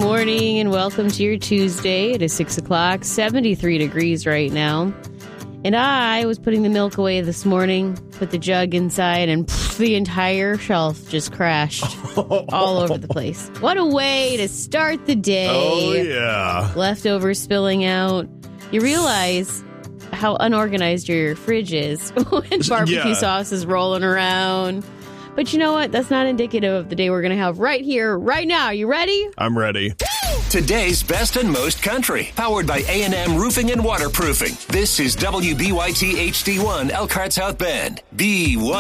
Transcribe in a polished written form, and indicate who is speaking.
Speaker 1: morning and welcome to your Tuesday. It is 6 o'clock, 73 degrees right now. And I was putting the milk away this morning, put the jug inside, and the entire shelf just crashed all over the place. What a way to start the day.
Speaker 2: Oh, yeah.
Speaker 1: Leftovers spilling out. You realize how unorganized your fridge is when barbecue sauce is rolling around. But you know what? That's not indicative of the day we're going to have right here, right now. You ready?
Speaker 2: I'm ready.
Speaker 3: Today's best and most country. Powered by A&M Roofing and Waterproofing. This is WBYT HD1 Elkhart South Bend. B1.